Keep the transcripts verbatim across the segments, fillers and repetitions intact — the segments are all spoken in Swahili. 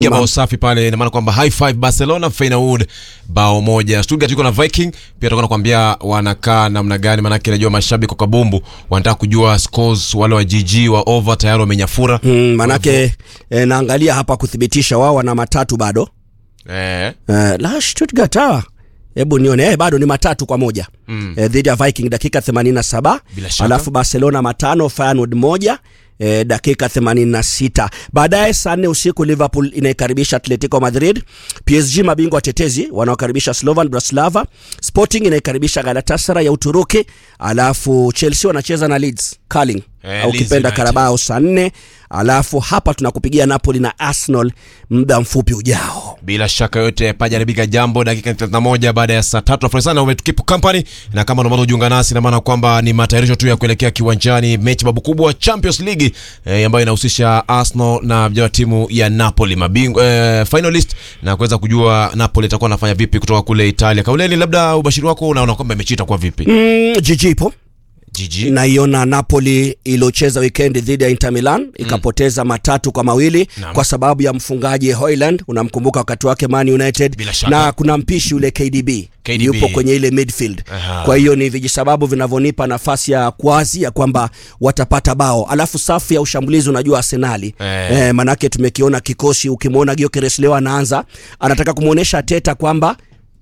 bao safi pale, ina maana kwamba high five Barcelona, Feyenoord bao moja. Stuttgart yuko na Viking, pia tutakwenda kuambia wanakaa namna gani, maana yake najua mashabiki kwa kabumbu wanataka kujua scores, wale wa G G wa over tayari wamenyafura. Mm, maana yake e, naangalia hapa kuthibitisha wao wana matatu bado. Eh. E, la Stuttgart hawa. Hebu nione eh, bado ni matatu kwa moja. Mm. E, dhidi ya Viking dakika themanini na saba. Alafu Barcelona matano, Feyenoord moja. E, dakika themanini na sita. Baadaye saa nne usiku Liverpool inaikaribisha Atletico Madrid. P S G mabingwa watetezi wanaokaribisha Slovan Bratislava. Sporting inaikaribisha Galatasaray ya Uturuki. Alafu Chelsea wanacheza na Leeds Carling eh, au kipenda Carabao saa nne. Alafu hapa tunakupigia Napoli na Arsenal muda mfupi ujao. Bila shaka yote pajaribika jambo dakika thelathini na moja baada ya saa tatu. Afanye sana umetukipu company, na kama unataka kujiunga nasi na maana kwamba ni matayarisho tu ya kuelekea kiwanjani mechi babu kubwa Champions League eh, ambayo inahusisha Arsenal na vijana timu ya Napoli mabingwa eh, finalist, na kuweza kujua Napoli itakuwa nafanya vipi kutoka kule Italia. Kauleni, labda ubashiri wako unaona kwamba mechi itakuwa vipi? Mm, G G ipo. G G. Naiona Napoli iliyocheza weekend dhidi ya Inter Milan ikapoteza mm. matatu kwa mawili Naam. kwa sababu ya mfungaji Hojlund, unamkumbuka wakati wake Man United, na kuna mpishi ule K D B, K D B yupo kwenye ile midfield. Aha. Kwa hiyo ni vijisababu vinavyonipa nafasi ya kuazia kwamba watapata bao. Alafu safu ya ushambulizi unajua Arsenali eh. eh, manake tumekiona kikosi, ukimwona Gyökeres leo anaanza, anataka kumuonesha Arteta kwamba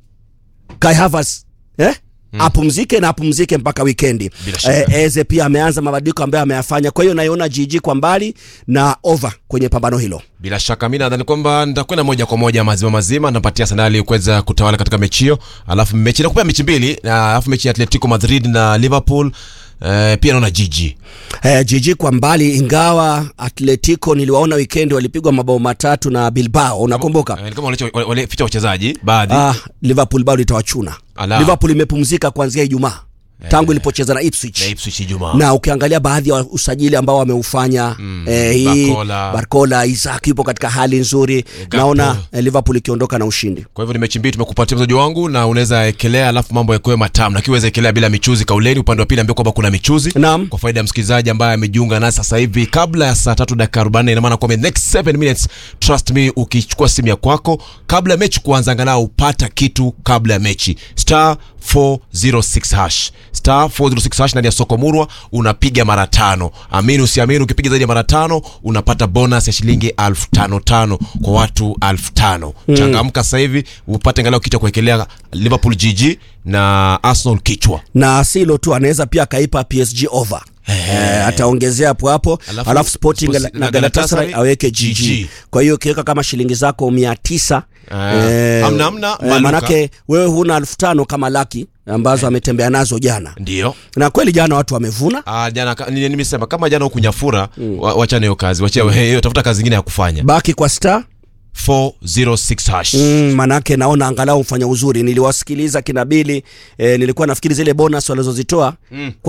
Kai Havertz eh Hmm. apumzike na apumzike mpaka weekendi. Eh, Eze pia ameanza mabadiliko ambayo ameyafanya. Kwa hiyo naiona G G kwa mbali na over kwenye pambano hilo. Bila shaka mimi nadhani kwamba nitakwenda moja kwa moja mazima mazima, napatia Arsenal kuweza kutawala katika mechi hiyo. Alafu mechi nakupea mechi mbili, na alafu mechi ya Atletico Madrid na Liverpool eh, pia naona G G. Eh, G G kwa mbali, ingawa Atletico niliwaona weekend walipigwa mabao matatu na Bilbao, unakumbuka? Eh, kama wale wale ficha wachezaji baadhi. Ah, Liverpool bado itawachuna. Ala. Liverpool imepumzika kuanzia Ijumaa. Tangu ilipocheza na Ipswich. Na Ipswich Ijumaa. Na ukiangalia baadhi ya usajili ambao wameufanya mm, eh, hii Barcola, Barcola Isaac yupo katika hali nzuri. Gapo. Naona eh, Liverpool ikiondoka na ushindi. Kwa hivyo ni mechi mbili tumekupatia mzaji wangu, na unaweza ekelea alafu mambo yakoe matamu. Na kiweza ekelea bila michuzi Kauleni, upande wa pili ambao kwamba kuna michuzi. Naam. Kwa faida ya msikilizaji ambaye amejiunga nasi sasa hivi kabla ya saa tatu dakika arobaini, ina maana kwamba next seven minutes, trust me, ukichukua simu ya kwako kabla ya mechi kuanza, angalau upata kitu kabla ya mechi. Star four oh six hash. Star four oh six hash ndani ya soko murwa unapiga mara tano. Amini usiamini, ukipiga zaidi ya mara tano unapata bonus ya shilingi elfu tano tano kwa watu elfu tano. Mm. Changamka sasa hivi upate angalau kichwa kuwekelea Liverpool G G na Arsenal kichwa. Na silo tu, anaweza pia kaipa P S G over. Eh, ataongezea hapo hapo. Alafu, alafu Sporting na, na Galatasaray aweke G G. Kwa hiyo kiweka kama shilingi zako mia tisa. Eh, amna amna eh, manake wewe huna elfu tano kama Lucky ambazo ametembea eh, nazo jana. Ndio. Na kweli jana watu wamevuna. Ah, jana nimesema kama jana ukunyafura, mm. wachane hiyo kazi. Wachia mm. hiyo, tafuta kazi nyingine ya kufanya. Baki kwa star four oh six hash. Mm, manake naona angalau mfanya uzuri. Niliwasikiliza kinabili, eh, nilikuwa nafikiri zile bonus walizozitoa mm.